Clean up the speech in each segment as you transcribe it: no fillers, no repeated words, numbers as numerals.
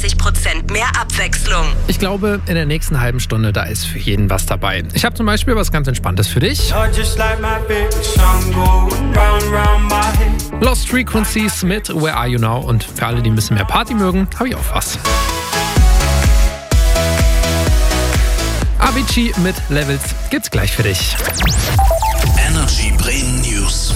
30% mehr Abwechslung. Ich glaube, in der nächsten halben Stunde, da ist für jeden was dabei. Ich habe zum Beispiel was ganz Entspanntes für dich. Lost Frequencies mit Where Are You Now? Und für alle, die ein bisschen mehr Party mögen, habe ich auch was. Avicii mit Levels gibt's gleich für dich. Energy Bremen News.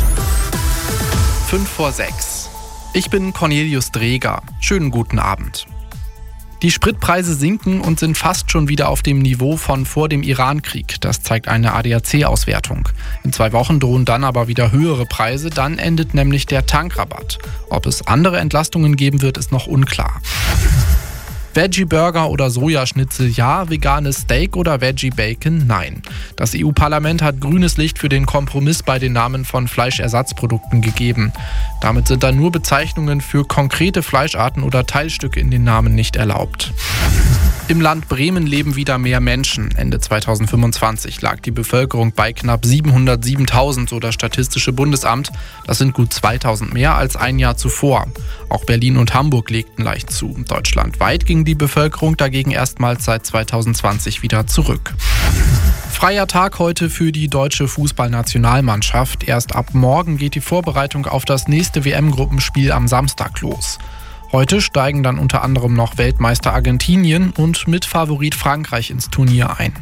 5:06. Ich bin Cornelius Dreger. Schönen guten Abend. Die Spritpreise sinken und sind fast schon wieder auf dem Niveau von vor dem Iran-Krieg. Das zeigt eine ADAC-Auswertung. In 2 Wochen drohen dann aber wieder höhere Preise. Dann endet nämlich der Tankrabatt. Ob es andere Entlastungen geben wird, ist noch unklar. Veggie-Burger oder Sojaschnitzel ja, veganes Steak oder Veggie-Bacon nein. Das EU-Parlament hat grünes Licht für den Kompromiss bei den Namen von Fleischersatzprodukten gegeben. Damit sind dann nur Bezeichnungen für konkrete Fleischarten oder Teilstücke in den Namen nicht erlaubt. Im Land Bremen leben wieder mehr Menschen. Ende 2025 lag die Bevölkerung bei knapp 707.000, so das Statistische Bundesamt. Das sind gut 2.000 mehr als ein Jahr zuvor. Auch Berlin und Hamburg legten leicht zu. Deutschlandweit ging die Bevölkerung dagegen erstmals seit 2020 wieder zurück. Freier Tag heute für die deutsche Fußballnationalmannschaft. Erst ab morgen geht die Vorbereitung auf das nächste WM-Gruppenspiel am Samstag los. Heute steigen dann unter anderem noch Weltmeister Argentinien und Mitfavorit Frankreich ins Turnier ein.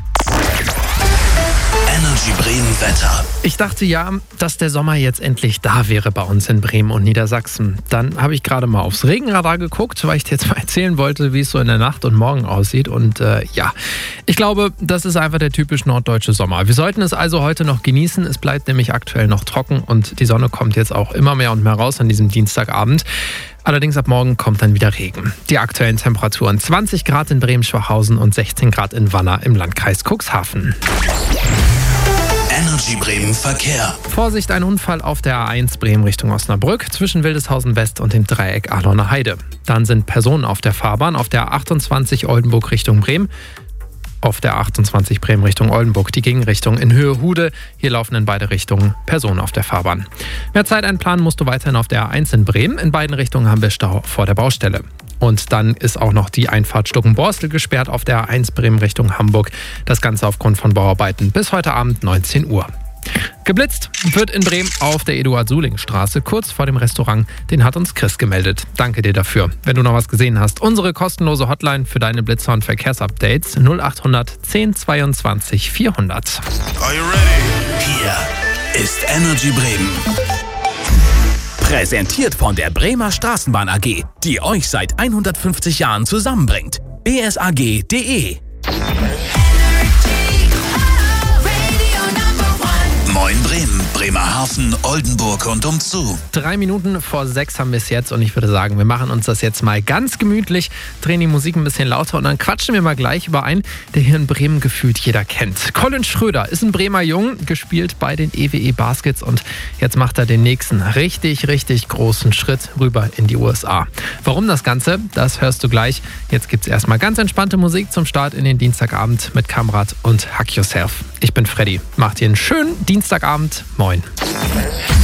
Energy Bremen Wetter. Ich dachte ja, dass der Sommer jetzt endlich da wäre bei uns in Bremen und Niedersachsen. Dann habe ich gerade mal aufs Regenradar geguckt, weil ich dir jetzt mal erzählen wollte, wie es so in der Nacht und morgen aussieht. Und ich glaube, das ist einfach der typisch norddeutsche Sommer. Wir sollten es also heute noch genießen. Es bleibt nämlich aktuell noch trocken und die Sonne kommt jetzt auch immer mehr und mehr raus an diesem Dienstagabend. Allerdings ab morgen kommt dann wieder Regen. Die aktuellen Temperaturen 20 Grad in Bremen-Schwachhausen und 16 Grad in Wanner im Landkreis Cuxhaven. Energy Bremen Verkehr. Vorsicht, ein Unfall auf der A1 Bremen Richtung Osnabrück zwischen Wildeshausen West und dem Dreieck Adorner Heide. Dann sind Personen auf der Fahrbahn auf der 28 Oldenburg Richtung Bremen. Auf der 28 Bremen Richtung Oldenburg die Gegenrichtung in Höhe Hude. Hier laufen in beide Richtungen Personen auf der Fahrbahn. Mehr Zeit einplanen musst du weiterhin auf der A1 in Bremen. In beiden Richtungen haben wir Stau vor der Baustelle. Und dann ist auch noch die Einfahrt Stuckenborstel gesperrt auf der A1 Bremen Richtung Hamburg. Das Ganze aufgrund von Bauarbeiten bis heute Abend 19 Uhr. Geblitzt wird in Bremen auf der Eduard-Suling-Straße, kurz vor dem Restaurant. Den hat uns Chris gemeldet. Danke dir dafür. Wenn du noch was gesehen hast, unsere kostenlose Hotline für deine Blitzer- und Verkehrsupdates 0800 10 22 400. Are you ready? Hier ist Energy Bremen. Präsentiert von der Bremer Straßenbahn AG, die euch seit 150 Jahren zusammenbringt. bsag.de. Moin Bremen, Bremerhaven, Oldenburg und umzu. 3 Minuten vor 6 haben wir es jetzt und ich würde sagen, wir machen uns das jetzt mal ganz gemütlich, drehen die Musik ein bisschen lauter und dann quatschen wir mal gleich über einen, der hier in Bremen gefühlt jeder kennt. Colin Schröder ist ein Bremer Jung, gespielt bei den EWE Baskets und jetzt macht er den nächsten richtig großen Schritt rüber in die USA. Warum das Ganze? Das hörst du gleich. Jetzt gibt's erstmal ganz entspannte Musik zum Start in den Dienstagabend mit Kamrat und Hack Yourself. Ich bin Freddy. Macht dir einen schönen Dienstagabend. Moin.